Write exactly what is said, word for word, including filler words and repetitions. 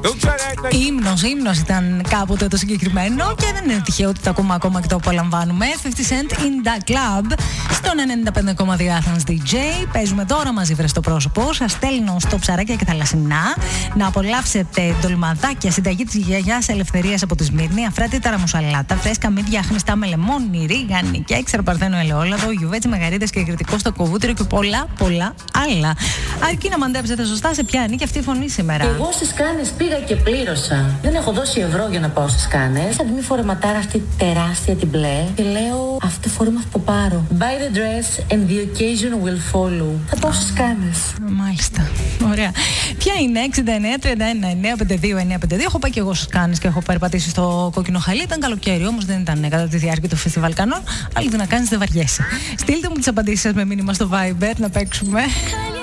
Ύμνος, ύμνος ήταν κάποτε το συγκεκριμένο και δεν είναι τυχαίο ότι το ακούμε ακόμα και το απολαμβάνουμε. πενήντα Cent in the Club στον ενενήντα πέντε κόμμα δύο Athens ντι τζέι. Παίζουμε τώρα μαζί βρε στο πρόσωπο. Σας στέλνω στο ψαράκια και θαλασσινά να απολαύσετε ντολμαδάκια, συνταγή της γιαγιάς Ελευθερίας από τη Σμύρνη, αφράτητα ραμουσαλάτα, φρέσκα μύδια χνιστά με λεμόνι, ρίγανη και έξτρα παρθένο ελαιόλαδο, γιουβέτσι μεγαρίδες και κριτικό στο κοβούτυρο και πολλά πολλά άλλα. Αρκεί να μαντέψετε σωστά σε ποια ανήκει αυτή η φωνή σήμερα. Εγώ στις Κάνες πήγα και πλήρωσα. Δεν έχω δώσει ευρώ για να πάω στις Κάνες. Θα την φορεματάρα αυτή τεράστια την μπλε και λέω αυτή φορέμα θα το πάρω. Buy the dress and the occasion will follow. Θα πάω στις Κάνες. Μάλιστα. Ωραία. Ποια είναι? εξήντα εννέα τριάντα ένα εννέα πενήντα δύο εννέα πενήντα δύο. Έχω πάει και εγώ στις Κάνες και έχω περπατήσει στο κόκκινο χαλί. Ήταν καλοκαίρι όμως, δεν ήταν κατά τη διάρκεια του φεστιβάλ Κανών. Αλλά τι να κάνεις, δεν βαριέσαι. Στείλτε μου τις απαντήσεις σας με μήνυμα στο Viber να παίξουμε.